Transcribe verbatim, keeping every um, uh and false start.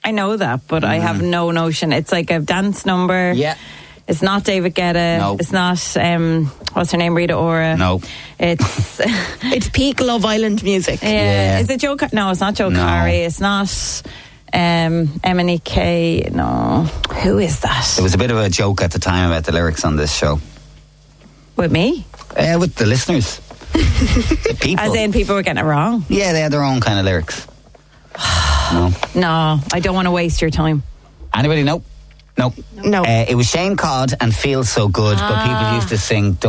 I know that, but mm. I have no notion. It's like a dance number. Yeah. It's not David Guetta. No. It's not, um, what's her name, Rita Ora. No. It's it's peak Love Island music. Yeah. Yeah. Is it Joe Car- No, it's not Joe No. Carey. It's not um, M and E K. No. Who is that? It was a bit of a joke at the time about the lyrics on this show. With me? Uh, with the listeners. The people. As in people were getting it wrong? Yeah, they had their own kind of lyrics. No. No, I don't want to waste your time. Anybody know? No. No. Uh, it was Shane Codd and Feels So Good, Ah. but people used to sing